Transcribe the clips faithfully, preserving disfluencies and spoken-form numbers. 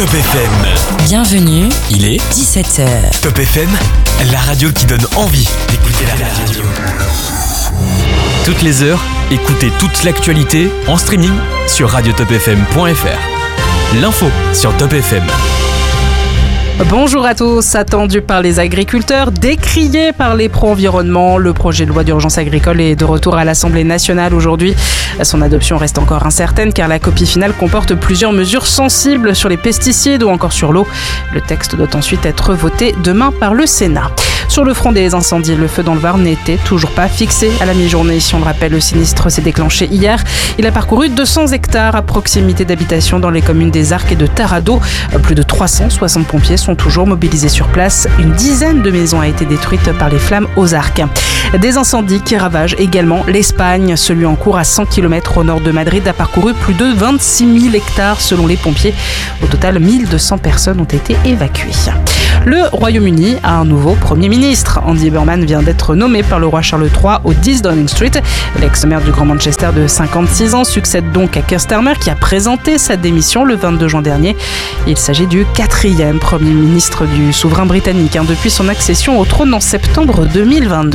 Top F M. Bienvenue, Il est dix-sept heures. Top F M, la radio qui donne envie d'écouter la radio. Toutes les heures, écoutez toute l'actualité en streaming sur radio top f m point f r. L'info sur Top F M. Bonjour à tous. Attendu par les agriculteurs, décrié par les pro-environnement, le projet de loi d'urgence agricole est de retour à l'Assemblée nationale aujourd'hui. Son adoption reste encore incertaine car la copie finale comporte plusieurs mesures sensibles sur les pesticides ou encore sur l'eau. Le texte doit ensuite être voté demain par le Sénat. Sur le front des incendies, le feu dans le Var n'était toujours pas fixé à la mi-journée. Si on le rappelle, le sinistre s'est déclenché hier. Il a parcouru deux cents hectares à proximité d'habitations dans les communes des Arcs et de Tarado. Plus de trois cent soixante pompiers sont toujours mobilisés sur place. Une dizaine de maisons a été détruite par les flammes aux Arcs. Des incendies qui ravagent également l'Espagne. Celui en cours à cent kilomètres au nord de Madrid a parcouru plus de vingt-six mille hectares selon les pompiers. Au total, mille deux cents personnes ont été évacuées. Le Royaume-Uni a un nouveau Premier ministre. Andy Burnham vient d'être nommé par le roi Charles trois au dix Downing Street. L'ex-maire du Grand Manchester de cinquante-six ans succède donc à Keir Starmer qui a présenté sa démission le vingt-deux juin dernier. Il s'agit du quatrième Premier ministre du souverain britannique hein, depuis son accession au trône en septembre deux mille vingt-deux.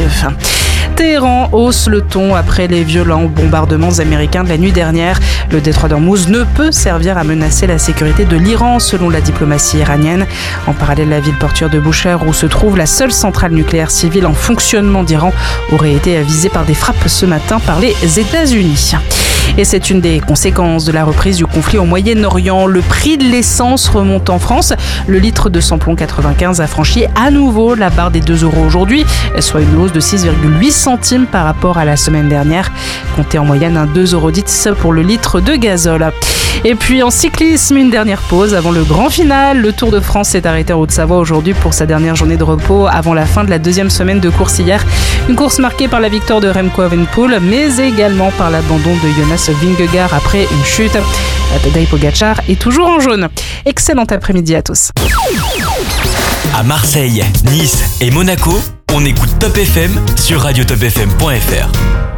Téhéran hausse le ton après les violents bombardements américains de la nuit dernière. Le détroit d'Ormuz ne peut servir à menacer la sécurité de l'Iran, selon la diplomatie iranienne. En parallèle, la ville portuaire de Bushehr, où se trouve la seule centrale nucléaire civile en fonctionnement d'Iran, aurait été visée par des frappes ce matin par les États-Unis. Et c'est une des conséquences de la reprise du conflit au Moyen-Orient. Le prix de l'essence remonte en France. Le litre de samplon quatre-vingt-quinze a franchi à nouveau la barre des deux euros aujourd'hui, soit une hausse de six virgule huit centimes par rapport à la semaine dernière. Comptez en moyenne un deux euros dix pour le litre de gazole. Et puis en cyclisme, une dernière pause avant le grand final. Le Tour de France s'est arrêté en Haute-Savoie aujourd'hui pour sa dernière journée de repos avant la fin de la deuxième semaine de course hier. Une course marquée par la victoire de Remco Evenepoel, mais également par l'abandon de Jonas Vingegaard après une chute. Tadej Pogačar est toujours en jaune. Excellent après-midi à tous. À Marseille, Nice et Monaco, on écoute Top F M sur radio top f m point f r.